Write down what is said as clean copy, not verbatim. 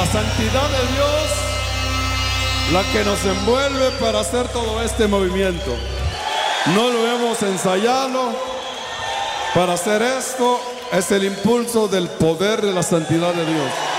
la santidad de Dios la que nos envuelve para hacer todo este movimiento. No lo hemos ensayado. Para hacer esto es el impulso del poder de la santidad de Dios.